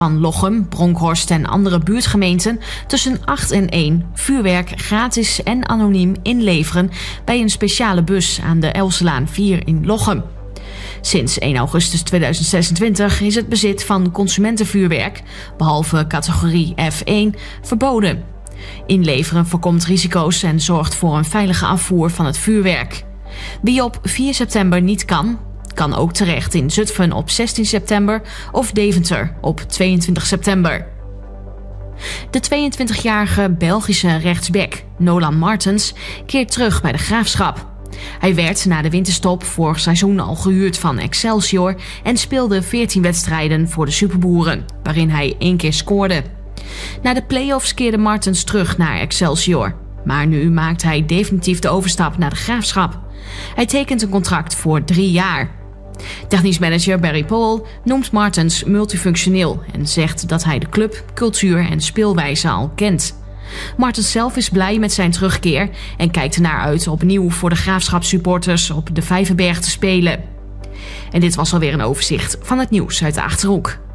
van Lochem, Bronkhorst en andere buurtgemeenten tussen 8 en 1 vuurwerk gratis en anoniem inleveren bij een speciale bus aan de Elselaan 4 in Lochem. Sinds 1 augustus 2026 is het bezit van consumentenvuurwerk, behalve categorie F1, verboden. Inleveren voorkomt risico's en zorgt voor een veilige afvoer van het vuurwerk. Wie op 4 september niet kan ook terecht in Zutphen op 16 september of Deventer op 22 september. De 22-jarige Belgische rechtsback Nolan Martens keert terug bij de Graafschap. Hij werd na de winterstop vorig seizoen al gehuurd van Excelsior en speelde 14 wedstrijden voor de Superboeren, waarin hij 1 keer scoorde. Na de play-offs keerde Martens terug naar Excelsior, maar nu maakt hij definitief de overstap naar de Graafschap. Hij tekent een contract voor 3 jaar. Technisch manager Barry Paul noemt Martens multifunctioneel en zegt dat hij de club, cultuur en speelwijze al kent. Martens zelf is blij met zijn terugkeer en kijkt ernaar uit opnieuw voor de Graafschapssupporters op de Vijverberg te spelen. En dit was alweer een overzicht van het nieuws uit de Achterhoek.